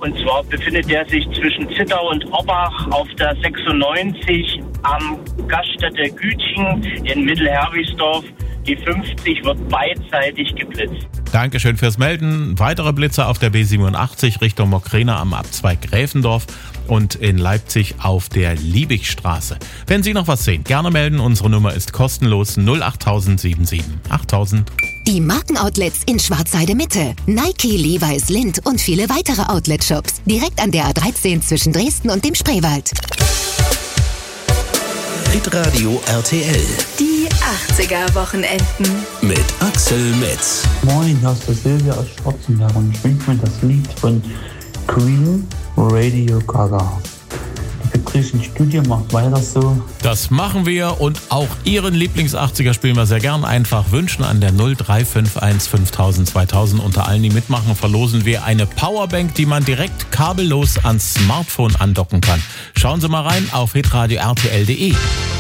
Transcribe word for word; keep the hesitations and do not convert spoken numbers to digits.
Und zwar befindet der sich zwischen Zittau und Orbach auf der sechsundneunzig am Gaststätte Gütchen in Mittelherwigsdorf. Die fünfzig wird beidseitig geblitzt. Dankeschön fürs Melden. Weitere Blitze auf der B siebenundachtzig Richtung Mokrena am Abzweig Gräfendorf und in Leipzig auf der Liebigstraße. Wenn Sie noch was sehen, gerne melden. Unsere Nummer ist kostenlos null acht null sieben sieben achttausend. Die Markenoutlets in Schwarzheide Mitte. Nike, Levi's, Lindt und viele weitere Outlet-Shops. Direkt an der A dreizehn zwischen Dresden und dem Spreewald. Hitradio R T L. Die achtziger-Wochenenden. Mit Axel Metz. Moin, hier ist der Silvia aus Schwarzenberg und ich wünsche mir das Lied von Queen, Radio Gaga. Liebe Grüße ins Studio, macht weiter so. Das machen wir und auch Ihren Lieblings-achtziger spielen wir sehr gern. Einfach wünschen an der null drei fünf eins fünftausend zweitausend. Unter allen, die mitmachen, verlosen wir eine Powerbank, die man direkt kabellos ans Smartphone andocken kann. Schauen Sie mal rein auf hitradio r t l punkt d e.